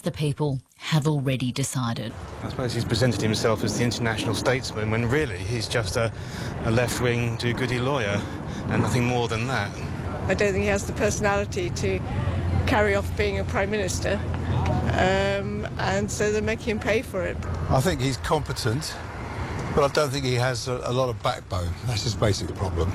the people have already decided. I suppose he's presented himself as the international statesman when really he's just a left-wing do-goody lawyer and nothing more than that. I don't think he has the personality to carry off being a Prime Minister, and so they're making him pay for it. I think he's competent, but I don't think he has a lot of backbone. That's his basic problem.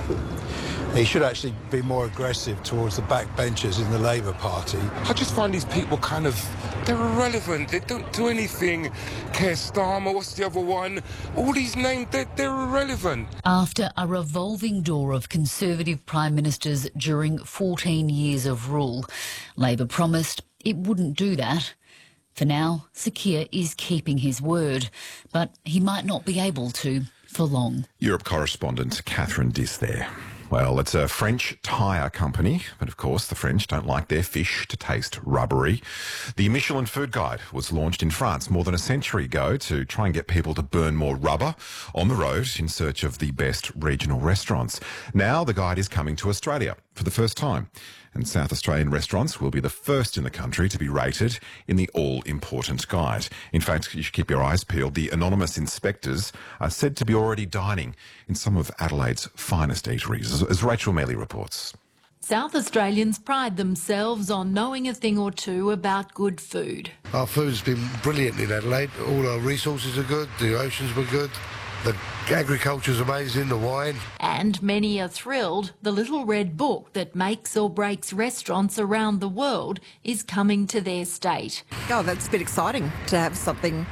He should actually be more aggressive towards the backbenchers in the Labour Party. I just find these people they're irrelevant. They don't do anything. Keir Starmer, what's the other one? All these names, they're irrelevant. After a revolving door of Conservative Prime Ministers during 14 years of rule, Labor promised it wouldn't do that. For now, Sir Keir is keeping his word, but he might not be able to for long. Europe correspondent Catherine Diss there. Well, it's a French tyre company, but of course the French don't like their fish to taste rubbery. The Michelin Food Guide was launched in France more than a century ago to try and get people to burn more rubber on the road in search of the best regional restaurants. Now the guide is coming to Australia for the first time, and South Australian restaurants will be the first in the country to be rated in the all-important guide. In fact, you should keep your eyes peeled. The anonymous inspectors are said to be already dining in some of Adelaide's finest eateries, as Rachel Mealy reports. South Australians pride themselves on knowing a thing or two about good food. Our food's been brilliant in Adelaide. All our resources are good, the oceans were good, the agriculture's amazing, the wine. And many are thrilled the little red book that makes or breaks restaurants around the world is coming to their state. Oh, that's a bit exciting to have something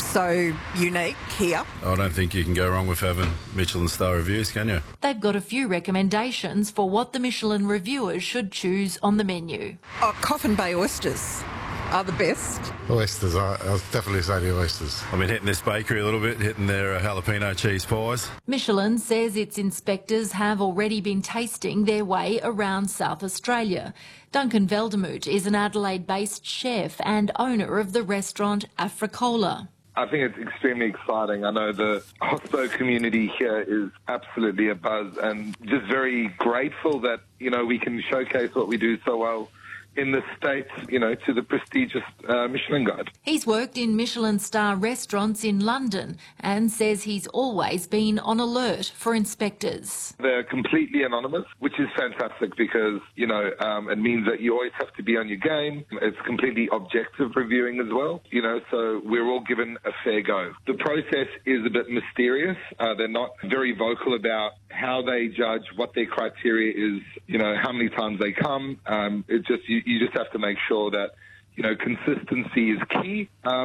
so unique here. I don't think you can go wrong with having Michelin star reviews, can you? They've got a few recommendations for what the Michelin reviewers should choose on the menu. Oh, Coffin Bay oysters are the best. Oysters, I'll definitely say the oysters. I've been hitting this bakery a little bit, hitting their jalapeno cheese pies. Michelin says its inspectors have already been tasting their way around South Australia. Duncan Veldemoot is an Adelaide-based chef and owner of the restaurant Africola. I think it's extremely exciting. I know the hospo community here is absolutely abuzz and just very grateful that, we can showcase what we do so well in the States, to the prestigious Michelin Guide. He's worked in Michelin star restaurants in London and says he's always been on alert for inspectors. They're completely anonymous, which is fantastic because, it means that you always have to be on your game. It's completely objective reviewing as well, so we're all given a fair go. The process is a bit mysterious. They're not very vocal about how they judge, what their criteria is, how many times they come. You just have to make sure that, consistency is key.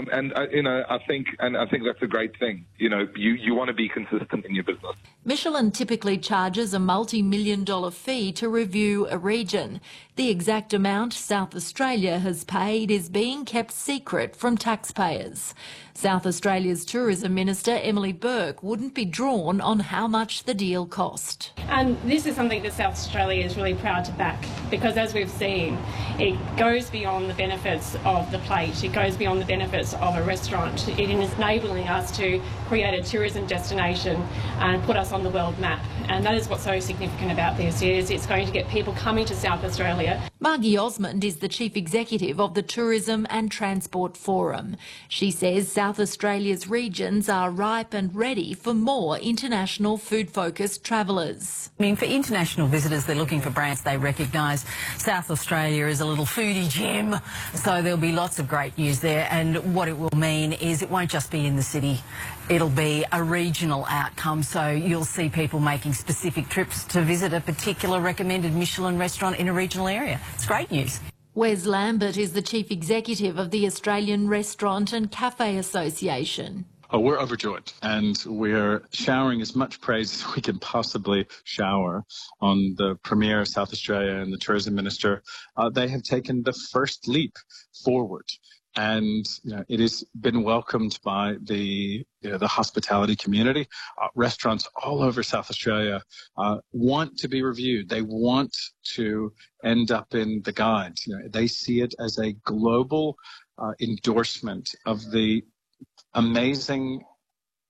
I think that's a great thing. You want to be consistent in your business. Michelin typically charges a multi-million-dollar fee to review a region. The exact amount South Australia has paid is being kept secret from taxpayers. South Australia's Tourism Minister, Emily Burke, wouldn't be drawn on how much the deal cost. And this is something that South Australia is really proud to back because, as we've seen, it goes beyond the benefits of the plate. It goes beyond the benefits of a restaurant. It is enabling us to create a tourism destination and put us on the world map. And that is what's so significant about this, is it's going to get people coming to South Australia. Margie Osmond is the Chief Executive of the Tourism and Transport Forum. She says South Australia's regions are ripe and ready for more international food-focused travellers. For international visitors, they're looking for brands they recognise. South Australia is a little foodie gem, so there'll be lots of great news there. And what it will mean is it won't just be in the city. It'll be a regional outcome, so you'll see people making specific trips to visit a particular recommended Michelin restaurant in a regional area. It's great news. Wes Lambert is the Chief Executive of the Australian Restaurant and Cafe Association. Oh, we're overjoyed, and we're showering as much praise as we can possibly shower on the Premier of South Australia and the Tourism Minister. They have taken the first leap forward. And it has been welcomed by the hospitality community. Restaurants all over South Australia want to be reviewed. They want to end up in the guide. They see it as a global endorsement of the amazing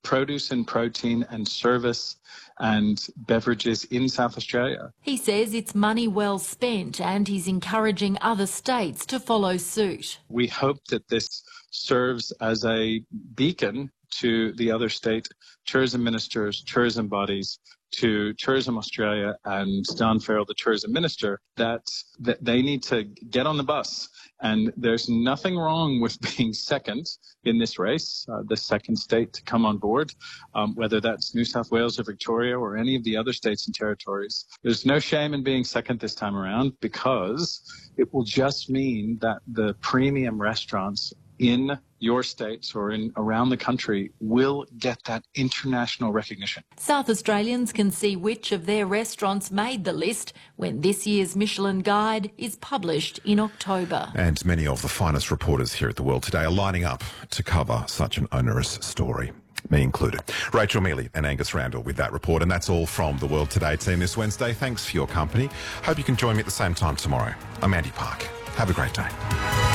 produce and protein and service and beverages in South Australia. He says it's money well spent, and he's encouraging other states to follow suit. We hope that this serves as a beacon to the other state tourism ministers, tourism bodies, to Tourism Australia and Don Farrell, the tourism minister, that they need to get on the bus. And there's nothing wrong with being second in this race, the second state to come on board, whether that's New South Wales or Victoria or any of the other states and territories. There's no shame in being second this time around, because it will just mean that the premium restaurants in your states or in around the country will get that international recognition. South Australians can see which of their restaurants made the list when this year's Michelin Guide is published in October. And many of the finest reporters here at The World Today are lining up to cover such an onerous story, me included. Rachel Mealy and Angus Randall with that report. And that's all from The World Today team this Wednesday. Thanks for your company. Hope you can join me at the same time tomorrow. I'm Andy Park. Have a great day.